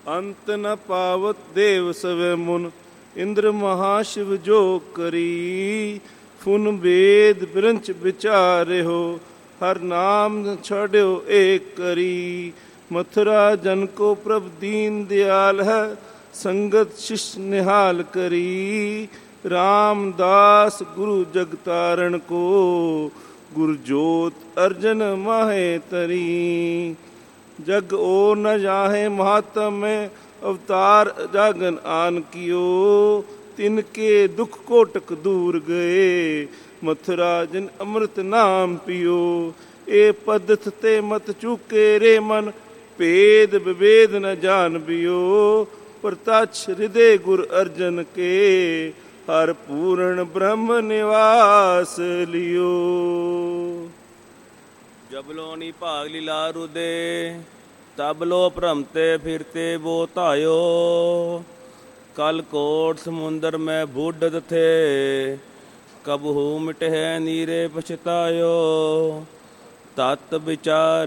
ਅੰਤ ਨ ਪਾਵਤ ਦੇਵ ਸਵੇ ਮੁਨ, ਇੰਦਰ ਮਹਾਸ਼ਿਵ ਜੋ ਕਰੀ। ਫੁਨ ਵੇਦ ਬ੍ਰੰਚ ਵਿਚਾਰਿਓ, ਹਰ ਨਾਮ ਛੜਿਓ ਏਕ ਕਰੀ। ਮਥੁਰਾ ਜਨ ਕੋ ਪ੍ਰਭ ਦੀਨ ਦਿਆਲ ਹੈ, ਸੰਗਤ ਸ਼ਿਸ਼ ਨਿਹਾਲ ਕਰੀ। ਰਾਮਦਾਸ ਗੁਰੂ ਜਗਤਾਰਨ ਕੋ, ਗੁਰ ਜੋਤ ਅਰਜਨ ਮਾਹੇ ਤਰੀ। ਜਗ ਓ ਨ ਜਾਹੇ ਮਹਾਤਮ ਅਵਤਾਰ ਜਾਗਨ ਆਨ ਕੀਓ। ਤਿਨਕੇ ਦੁਖ ਕੋਟਕ ਦੂਰ ਗਏ, ਮਥੁਰਾ ਜਿਨ ਅੰਮ੍ਰਿਤ ਨਾਮ ਪੀਓ। ਇਹ ਪਦਥ ਤੇ ਮਤ ਚੂਕੇ ਰੇ ਮਨ, ਭੇਦ ਵਿਵੇਦ ਨ ਜਾਣ ਬਿਓ। ਪ੍ਰਤਛ ਹਿਰਦੇ ਗੁਰ ਅਰਜਨ ਕੇ, ਹਰ ਪੂਰਨ ਬ੍ਰਹਮ ਨਿਵਾਸ ਲਿਓ। ਜਬ ਲੋ ਨੀ ਭਾਗ ਲੀਲਾ ਰੁਦੇ, ਤਬ ਲੋ ਭ੍ਰਮਤੇ ਫਿਰਤੇ ਬੋ ਧਾਇਓ। ਕਲ ਕੋਟ ਸਮੁੰਦਰ ਮੈਂ ਬੁੱਢਤ ਥੇ, ਕਬਹੂ ਮਿਟਹਿ ਨੀਰੇ ਪਛਤਾਇਓ। ਤਤ ਵਿਚਾਰ